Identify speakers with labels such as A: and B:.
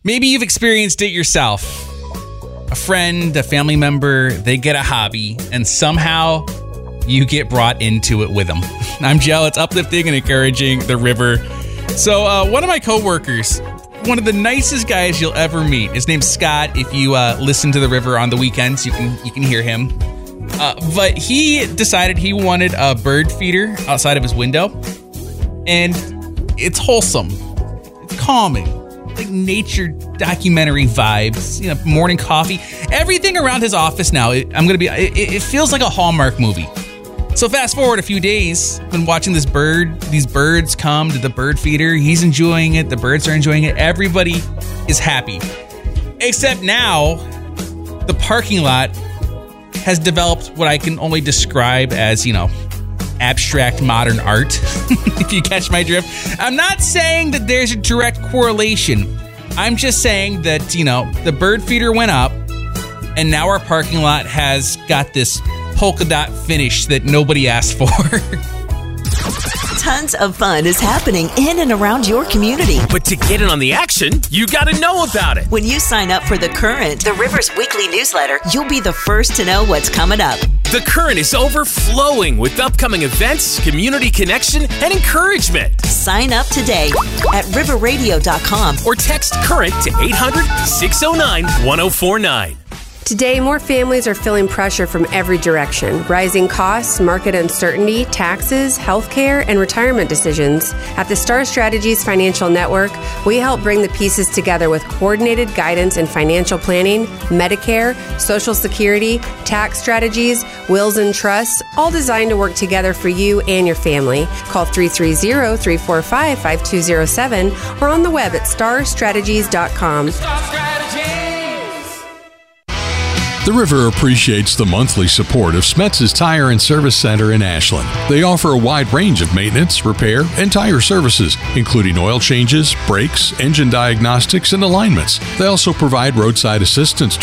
A: Maybe you've experienced it yourself. A friend, a family member, they get a hobby, and somehow you get brought into it with them. I'm Joe. It's uplifting and encouraging the river. So one of my coworkers, one of the nicest guys you'll ever meet. His name's Scott. If you listen to the river on the weekends, you can hear him. But he decided he wanted a bird feeder outside of his window, and it's wholesome. It's calming. Like nature documentary vibes, morning coffee, everything around his office now. It feels like a Hallmark movie. So fast forward a few days, been watching these birds come to the bird feeder. He's enjoying it. The birds are enjoying it. Everybody is happy. Except now, the parking lot has developed what I can only describe as, abstract modern art, if you catch my drift. I'm not saying that there's a direct correlation. I'm just saying that, the bird feeder went up, and now our parking lot has got this polka dot finish that nobody asked for.
B: Tons of fun is happening in and around your community.
C: But to get in on the action, you gotta know about it.
B: When you sign up for The Current, the River's weekly newsletter, you'll be the first to know what's coming up.
C: The Current is overflowing with upcoming events, community connection, and encouragement.
B: Sign up today at riverradio.com
C: or text CURRENT to 800-609-1049.
D: Today, more families are feeling pressure from every direction. Rising costs, market uncertainty, taxes, healthcare, and retirement decisions. At the Star Strategies Financial Network, we help bring the pieces together with coordinated guidance in financial planning, Medicare, Social Security, tax strategies, wills and trusts, all designed to work together for you and your family. Call 330-345-5207 or on the web at starstrategies.com.
E: The River appreciates the monthly support of Smetz's Tire and Service Center in Ashland. They offer a wide range of maintenance, repair, and tire services, including oil changes, brakes, engine diagnostics, and alignments. They also provide roadside assistance